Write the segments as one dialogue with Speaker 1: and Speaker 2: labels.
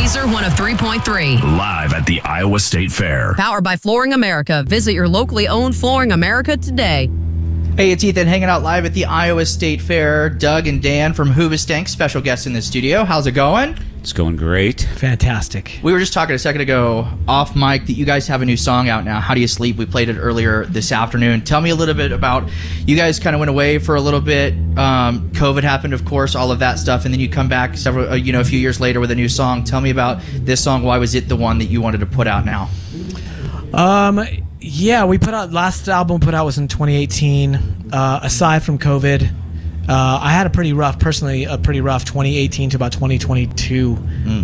Speaker 1: Weezer 103.3.
Speaker 2: Live at the Iowa State Fair.
Speaker 1: Powered by Flooring America. Visit your locally owned Flooring America today.
Speaker 3: Hey, it's Ethan hanging out live at the Iowa State Fair. Doug and Dan from Hoobastank, special guests in the studio. How's it going?
Speaker 4: It's going great.
Speaker 5: Fantastic.
Speaker 3: We were just talking a second ago off mic that you guys have a new song out now, How Do You Sleep? We played it earlier this afternoon. Tell me a little bit about, you guys kind of went away for a little bit. COVID happened, of course, all of that stuff, and then you come back a few years later with a new song. Tell me about this song. Why was it the one that you wanted to put out now?
Speaker 5: Yeah, we put out, last album we put out was in 2018. Aside from COVID, I had a pretty rough 2018 to about 2022.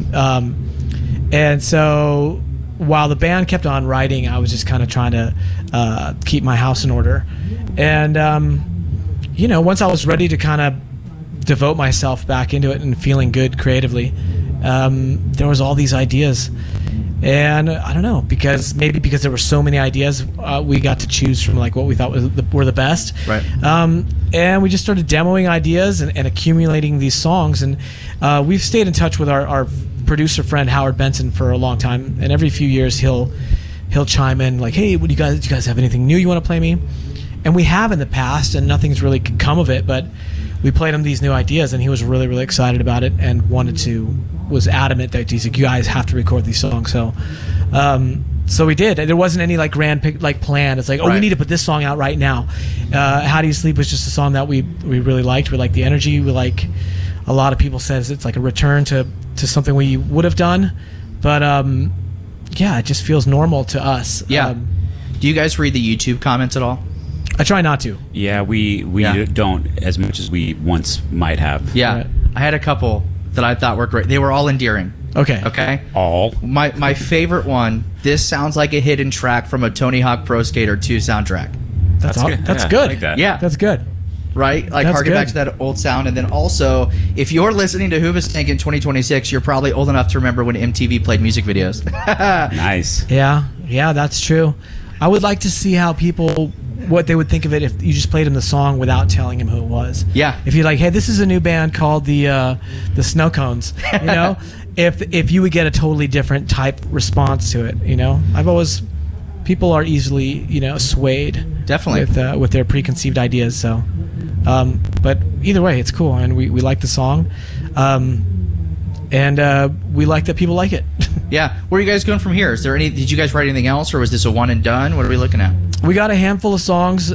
Speaker 5: And so while the band kept on writing, I was just kind of trying to keep my house in order. And, once I was ready to kind of devote myself back into it and feeling good creatively, there was all these ideas. And I don't know, because there were so many ideas, we got to choose from like what we thought were the best.
Speaker 3: Right.
Speaker 5: And we just started demoing ideas and accumulating these songs. And we've stayed in touch with our producer friend Howard Benson for a long time. And every few years he'll chime in like, "Hey, do you guys have anything new you want to play me?" And we have in the past, and nothing's really come of it. But we played him these new ideas, and he was really, really excited about it and was adamant that he's like, "You guys have to record these songs." So we did. There wasn't any like grand plan. It's like, we need to put this song out right now. How Do You Sleep was just a song that we really liked. We liked the energy. We like, a lot of people says it's like a return to something we would have done, but it just feels normal to us.
Speaker 3: Yeah. Do you guys read the YouTube comments at all?
Speaker 5: I try not to.
Speaker 4: Yeah, we don't as much as we once might have.
Speaker 3: Yeah.
Speaker 5: Right.
Speaker 3: I had a couple that I thought were great. They were all endearing. Okay.
Speaker 4: All.
Speaker 3: My favorite one, this sounds like a hidden track from a Tony Hawk Pro Skater 2 soundtrack.
Speaker 5: That's good. That's
Speaker 4: Yeah,
Speaker 5: good.
Speaker 4: I like that.
Speaker 3: Yeah.
Speaker 5: That's good.
Speaker 3: Right? Like,
Speaker 5: That's
Speaker 3: harken back
Speaker 5: good.
Speaker 3: to that old sound. And then also, if you're listening to Hoobastank in 2026, you're probably old enough to remember when MTV played music videos.
Speaker 4: Nice.
Speaker 5: Yeah, that's true. I would like to see how what they would think of it if you just played him the song without telling him who it was.
Speaker 3: Yeah.
Speaker 5: If you're like, "Hey, this is a new band called the Snow Cones," if you would get a totally different type response to it, people are easily, swayed.
Speaker 3: Definitely.
Speaker 5: With their preconceived ideas. So, but either way, it's cool, and we like the song, and we like that people like it.
Speaker 3: Yeah. Where are you guys going from here? Did you guys write anything else, or was this a one and done? What are we looking at?
Speaker 5: We got a handful of songs,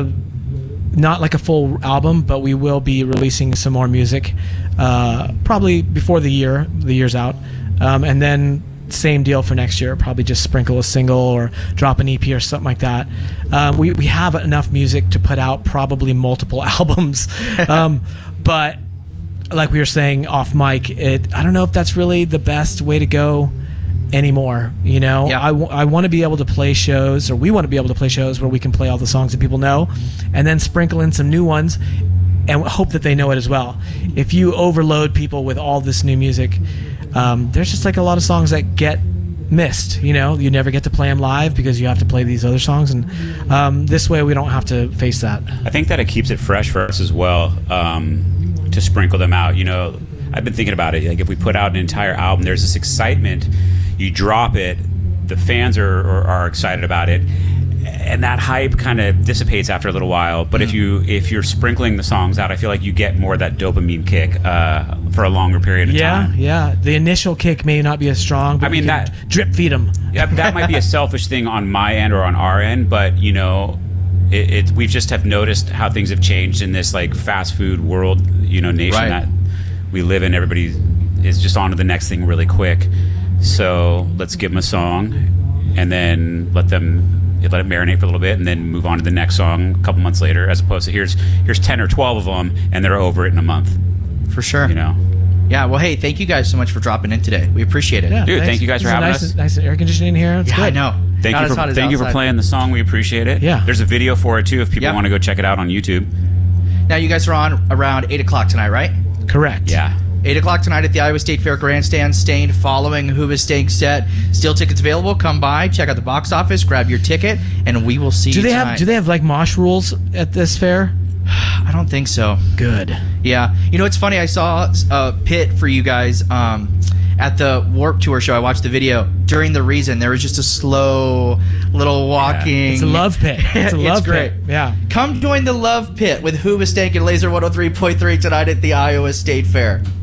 Speaker 5: not like a full album, but we will be releasing some more music, probably before the year's out, and then same deal for next year. Probably just sprinkle a single or drop an EP or something like that. We have enough music to put out probably multiple albums, but like we were saying off mic, I don't know if that's really the best way to go anymore.
Speaker 3: Yeah.
Speaker 5: I want to be able to play shows, or we want to be able to play shows where we can play all the songs that people know, and then sprinkle in some new ones and hope that they know it as well. If you overload people with all this new music, there's just like a lot of songs that get missed. You never get to play them live because you have to play these other songs, and this way we don't have to face that.
Speaker 4: I think that it keeps it fresh for us as well, to sprinkle them out. I've been thinking about it. Like, if we put out an entire album, there's this excitement. You drop it, the fans are excited about it, and that hype kind of dissipates after a little while. But if you're sprinkling the songs out, I feel like you get more of that dopamine kick for a longer period of time.
Speaker 5: Yeah. The initial kick may not be as strong, but that drip feed them.
Speaker 4: Yeah, that might be a selfish thing on my end or on our end, but we just have noticed how things have changed in this like fast food world, nation that we live in. Everybody is just on to the next thing really quick. So let's give them a song, and then let it marinate for a little bit, and then move on to the next song a couple months later, as opposed to here's 10 or 12 of them, and they're over it in a month.
Speaker 3: For sure. Yeah, well, hey, thank you guys so much for dropping in today. We appreciate it.
Speaker 5: Yeah,
Speaker 4: dude, thank you guys for having us.
Speaker 5: Nice air conditioning in here. It's good.
Speaker 3: I know.
Speaker 4: Thank you for playing the song. We appreciate it.
Speaker 5: Yeah.
Speaker 4: There's a video for it, too, if people want to go check it out on YouTube.
Speaker 3: Now, you guys are on around 8 o'clock tonight, right?
Speaker 5: Correct.
Speaker 4: Yeah.
Speaker 3: 8 o'clock tonight at the Iowa State Fair Grandstand. Stained following Hoobastank set. Still tickets available. Come by, check out the box office, grab your ticket, and we will see you tonight.
Speaker 5: Do they have like mosh rules at this fair?
Speaker 3: I don't think so.
Speaker 5: Good.
Speaker 3: Yeah. It's funny. I saw a pit for you guys at the Warped Tour show, I watched the video. During the Reason, there was just a slow little walking.
Speaker 5: It's a love pit. It's a love
Speaker 3: great.
Speaker 5: pit. Yeah.
Speaker 3: Come join the Love Pit with Hoobastank and Laser 103.3 tonight at the Iowa State Fair.